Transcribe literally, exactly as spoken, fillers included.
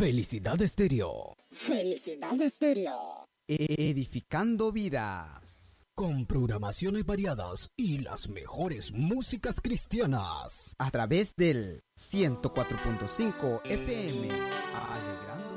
Felicidad Estéreo. Felicidad Estéreo. Edificando vidas. Con programaciones variadas y las mejores músicas cristianas. A través del ciento cuatro punto cinco F M. Alegrando.